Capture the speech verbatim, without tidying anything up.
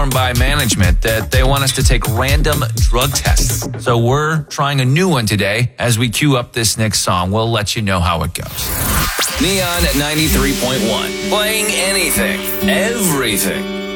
by management that they want us to take random drug tests. So we're trying a new one today. As we cue up this next song, we'll let you know how it goes. Neon at ninety-three point one. Playing anything, everything.